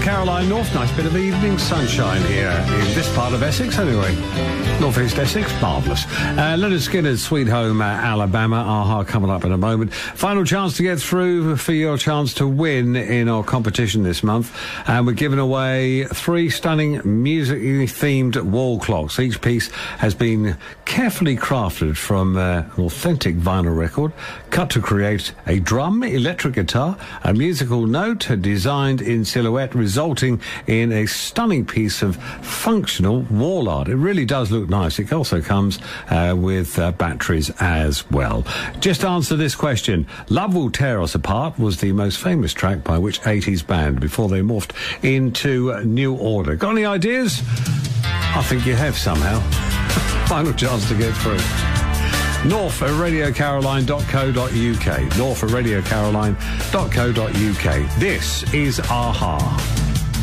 Caroline North, nice bit of evening sunshine here in this part of Essex anyway. North East Essex, marvellous. Leonard Skinner's Sweet Home Alabama, AHA coming up in a moment. Final chance to get through for your chance to win in our competition this month. And we're giving away 3 stunning musically themed wall clocks. Each piece has been carefully crafted from an authentic vinyl record, cut to create a drum, electric guitar, a musical note designed in silhouette, resulting in a stunning piece of functional wall art. It really does look nice. It also comes with batteries as well. Just answer this question. Love Will Tear Us Apart was the most famous track by which 80s band before they morphed into New Order? Got any ideas? I think you have somehow. Final chance to get through. North at radiocaroline.co.uk. North at radiocaroline.co.uk. This is AHA.